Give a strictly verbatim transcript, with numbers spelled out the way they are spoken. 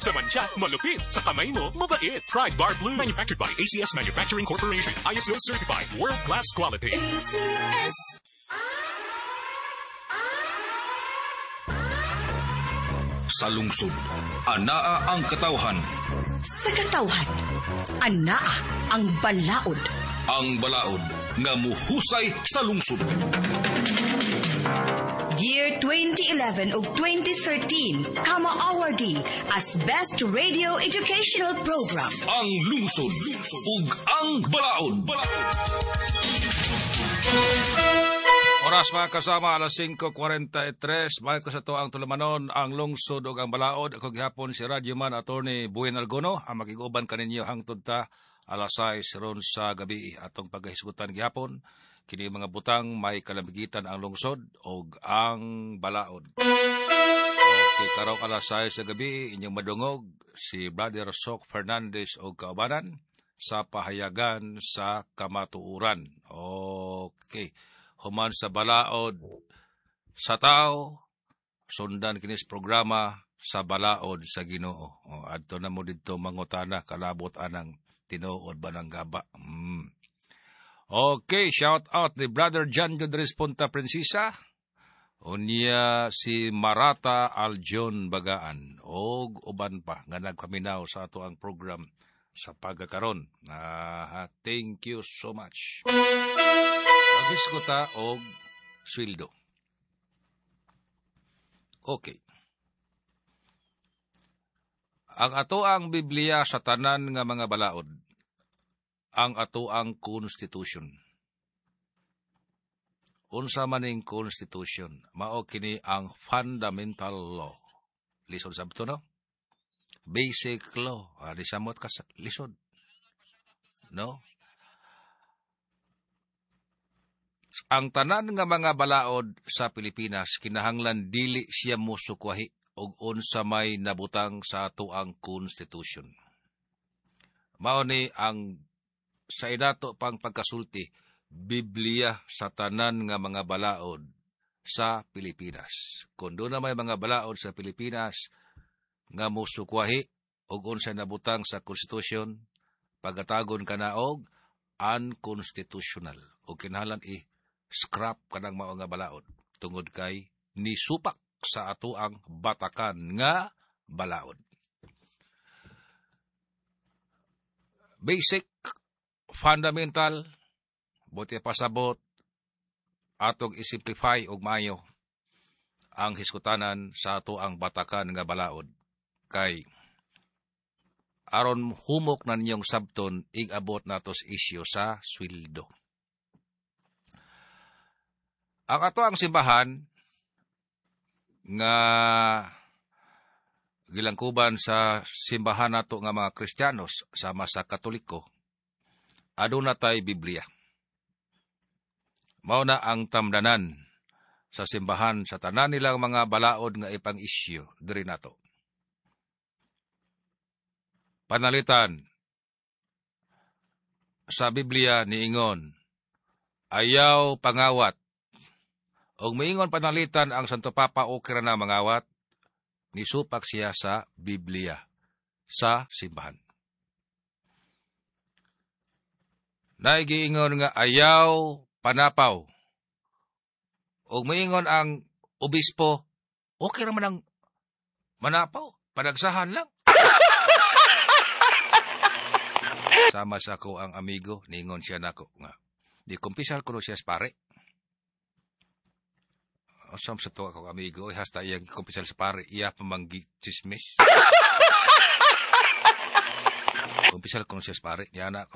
Sa mancha, malupit. Sa kamay mo, mabait. Try Bar Blue. Manufactured by A C S Manufacturing Corporation. I S O certified. World-class quality. A C S. Sa lungsod, anaa ang katawhan. Sa katawhan, anaa ang balaod. Ang balaod nga muhusay sa lungsod. Year twenty eleven ug twenty thirteen, Kama awardee as Best Radio Educational Program. Ang lungsod, ug ang balaod. Oras mga kasama, alas singko kwarenta y tres. May kasato ang tulamanon, ang lungsod ug ang balaod. Ako gihapon si Radyoman Attorney Buen Algono, ang makiguban kaninyo hangtod ta alas sais ron sa gabi. Atong pagkahisgutan gihapon, kini mga butang may kalamigitan ang lungsod ug ang balaod. Okay, karong alas sais sa gabi, inyong madungog si Brother Sok Fernandez o kaubanan sa pahayagan sa kamatuuran. Okay. Human sa balaod sa tao, sundan kinis programa sa balaod sa Ginoo. O, adto na mo dito mangutana, kalabot anang tinuod ba ng gaba. Mm. Okay, shout out ni Brother John Jodres Punta Prinsesa. Unya si Marata Aljon Bagaan. O uban pa, nga nagpaminaw sa ato ang program sa pagkakaron. Ah, thank you so much. Agis ko ta og sweldo. Okay. Ang ato ang Biblia sa tanan nga mga balaod, ang ato ang Constitution. Unsa maning Constitution? Mao kini ang fundamental law. Lisod sabto no? Basic law. Ah, di samot ka sa lisod. No? Ang tanan nga mga balaod sa Pilipinas, kinahanglan dili siya musukwahi og unsa may nabutang sa atuang Constitution. Mao ni ang sa inato pang pagkasulti, Biblia sa tanan nga mga balaod sa Pilipinas. Kung doon na may mga balaod sa Pilipinas nga musukwahi og unsa nabutang sa Constitution, pagatagon ka na og unconstitutional o kinahanglan i scrap kanang mao nga balaod tungod kay nisupak sa ato ang batakan nga balaod. Basic, fundamental, buti pasabot, atong isimplify og maayo ang hiskutanan sa ato ang batakan nga balaod kay aron humok na ninyong sabton ig-abot natos isyu sa sweldo. Ang ato ang simbahan nga gilangkuban sa simbahan nato nga mga Kristiyanos sama sa Katoliko, aduna tay Biblia. Mao na ang tamdanan sa simbahan sa tanan nilang mga balaod nga ipang-isyu diri nato. Panalitan sa Biblia niingon, ayaw pangawat. Og miingon panalitan ang Santo Papa o kira na mangawat, nisupak siya sa Biblia, sa simbahan. Naigiingon nga ayaw panapaw. Og miingon ang obispo, okay naman ang manapaw, panagsahan lang. Sama sa ko ang amigo, ningon siya nako nga. Di kumpisal ko siya sa pare. Osam sa to ako amigo, hasta iyang kumpisal sa pare, iya pamanggi chismis. Kumpisal ko siya sa pare, niya na